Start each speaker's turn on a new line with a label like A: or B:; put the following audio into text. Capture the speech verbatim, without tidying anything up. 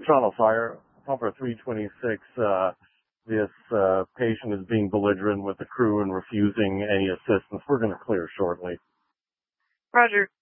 A: Toronto Fire, pumper three twenty-six, uh, this uh, patient is being belligerent with the crew and refusing any assistance. We're going to clear shortly.
B: Roger.